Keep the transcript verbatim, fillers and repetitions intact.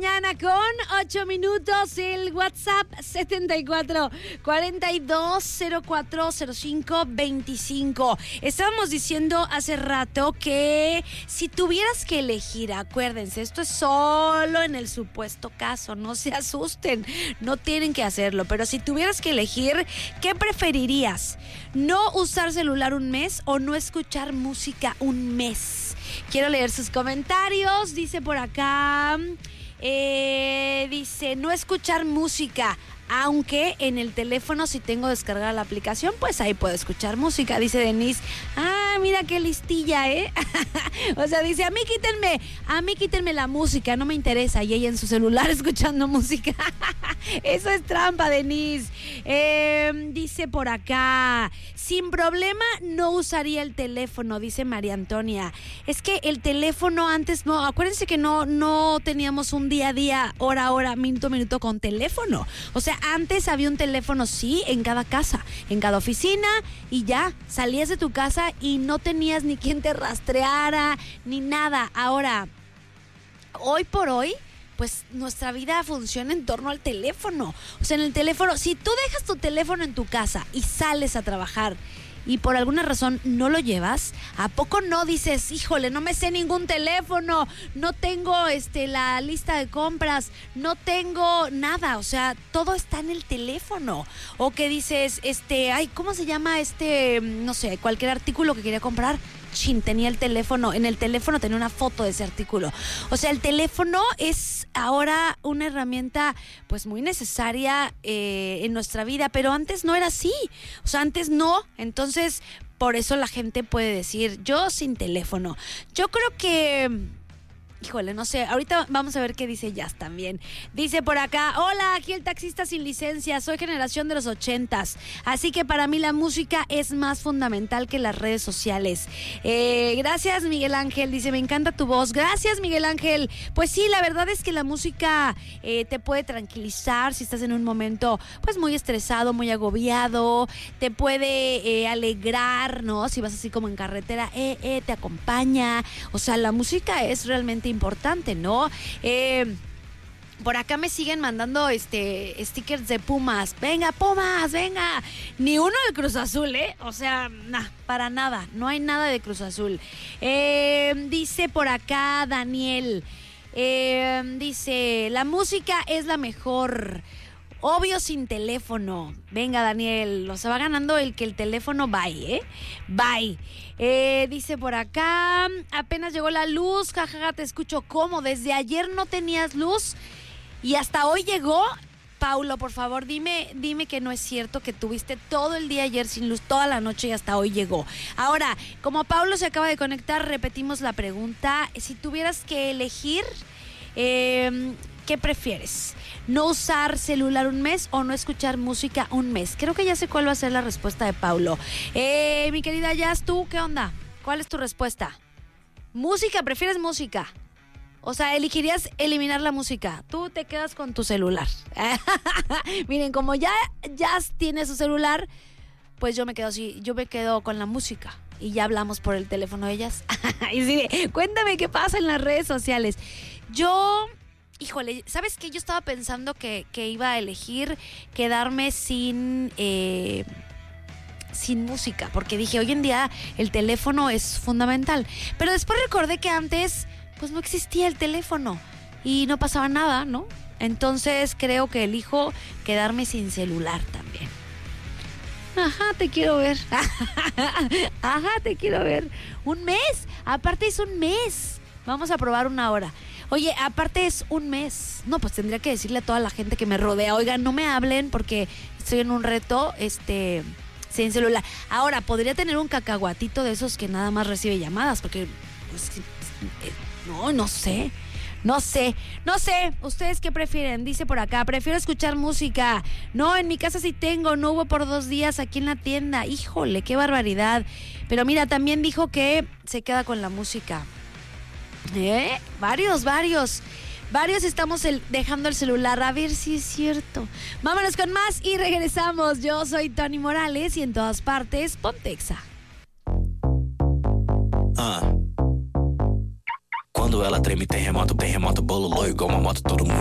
mañana con ocho minutos. El WhatsApp setenta y cuatro cuarenta y dos cero cuatro cero cinco veinticinco. Estábamos diciendo hace rato que si tuvieras que elegir, acuérdense, esto es solo en el supuesto caso, no se asusten, no tienen que hacerlo, pero si tuvieras que elegir, ¿qué preferirías? ¿No usar celular un mes o no escuchar música un mes? Quiero leer sus comentarios. Dice por acá, eh, dice, no escuchar música, aunque en el teléfono si tengo descargada la aplicación, pues ahí puedo escuchar música. Dice Denise, ah, mira qué listilla, ¿eh? O sea, dice, a mí quítenme, a mí quítenme la música, no me interesa. Y ella en su celular escuchando música. Eso es trampa, Denise. Eh, dice por acá, sin problema no usaría el teléfono, dice María Antonia. Es que el teléfono antes no, acuérdense que no, no teníamos un día a día, hora a hora, minuto a minuto con teléfono. O sea, antes había un teléfono, sí, en cada casa, en cada oficina, y ya, salías de tu casa y no tenías ni quien te rastreara, ni nada. Ahora, hoy por hoy, pues nuestra vida funciona en torno al teléfono. O sea, en el teléfono, si tú dejas tu teléfono en tu casa y sales a trabajar y por alguna razón no lo llevas, ¿a poco no dices, híjole, no me sé ningún teléfono, no tengo este la lista de compras, no tengo nada? O sea, todo está en el teléfono. O que dices, este, ay, ¿cómo se llama este, no sé, cualquier artículo que quería comprar? Chin, tenía el teléfono, en el teléfono tenía una foto de ese artículo. O sea, el teléfono es ahora una herramienta pues muy necesaria eh, en nuestra vida, pero antes no era así. O sea, antes no. Entonces, por eso la gente puede decir, yo sin teléfono. Yo creo que... Híjole, no sé, ahorita vamos a ver qué dice Jazz también. Dice por acá, hola, aquí el taxista sin licencia, soy generación de los ochentas, así que para mí la música es más fundamental que las redes sociales. Eh, gracias, Miguel Ángel, dice, me encanta tu voz. Gracias, Miguel Ángel. Pues sí, la verdad es que la música eh, te puede tranquilizar si estás en un momento pues muy estresado, muy agobiado, te puede eh, alegrar, ¿no? Si vas así como en carretera, eh, eh, te acompaña. O sea, la música es realmente importante, ¿no? Eh, por acá me siguen mandando este stickers de Pumas. Venga, Pumas, venga. Ni uno del Cruz Azul, ¿eh? O sea, nah, para nada. No hay nada de Cruz Azul. Eh, dice por acá Daniel. Eh, dice, la música es la mejor. Obvio sin teléfono. Venga, Daniel, o sea, va ganando el que el teléfono bye, ¿eh? Bye. Eh, dice por acá, apenas llegó la luz, jajaja, te escucho como. Desde ayer no tenías luz y hasta hoy llegó. Paulo, por favor, dime, dime que no es cierto que tuviste todo el día ayer sin luz, toda la noche y hasta hoy llegó. Ahora, como Paulo se acaba de conectar, repetimos la pregunta. Si tuvieras que elegir, eh, ¿qué prefieres? ¿No usar celular un mes o no escuchar música un mes? Creo que ya sé cuál va a ser la respuesta de Paulo. Eh, mi querida Jazz, ¿tú qué onda? ¿Cuál es tu respuesta? ¿Música? ¿Prefieres música? O sea, elegirías eliminar la música. Tú te quedas con tu celular. Miren, como ya Jazz tiene su celular, pues yo me quedo así, yo me quedo con la música. Y ya hablamos por el teléfono de Jazz. Y sí, cuéntame qué pasa en las redes sociales. Yo... Híjole, ¿sabes qué? Yo estaba pensando que, que iba a elegir quedarme sin, eh, sin música, porque dije, hoy en día el teléfono es fundamental. Pero después recordé que antes, pues no existía el teléfono y no pasaba nada, ¿no? Entonces creo que elijo quedarme sin celular también. Ajá, te quiero ver. Ajá, te quiero ver. Un mes, aparte es un mes. Vamos a probar una hora. Oye, aparte es un mes. No, pues tendría que decirle a toda la gente que me rodea, oigan, no me hablen porque estoy en un reto, este, sin celular. Ahora, podría tener un cacahuatito de esos que nada más recibe llamadas, porque, pues, no, no sé. No sé, no sé, ¿ustedes qué prefieren? Dice por acá, prefiero escuchar música. No, en mi casa sí tengo, no hubo por dos días aquí en la tienda. Híjole, qué barbaridad. Pero mira, también dijo que se queda con la música. ¿Eh? Varios, varios. Varios estamos el, dejando el celular. A ver si es cierto. Vámonos con más y regresamos. Yo soy Tony Morales y en todas partes, Ponte Exa. Ah. Quando ela treme, terremoto, terremoto, bolo. Lolo, como mata todo mundo.